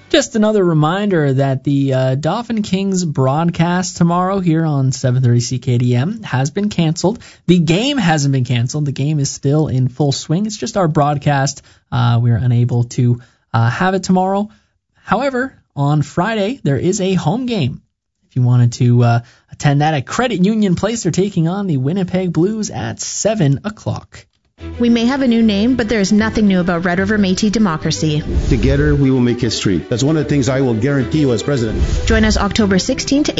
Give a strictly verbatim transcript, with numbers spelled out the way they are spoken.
Just another reminder that the uh, Dauphin Kings broadcast tomorrow here on seven thirty C K D M has been canceled. The game hasn't been canceled. The game is still in full swing. It's just our broadcast. Uh, we're unable to uh, have it tomorrow. However, on Friday, there is a home game. If you wanted to uh, attend that at Credit Union Place, they're taking on the Winnipeg Blues at seven o'clock. We may have a new name, but there is nothing new about Red River Métis democracy. Together, we will make history. That's one of the things I will guarantee you as president. Join us October sixteenth to